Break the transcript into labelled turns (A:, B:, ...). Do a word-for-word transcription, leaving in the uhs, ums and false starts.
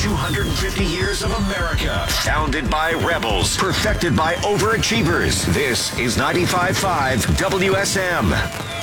A: two hundred fifty years of America. Founded by rebels, perfected by overachievers. This is ninety-five point five W S M.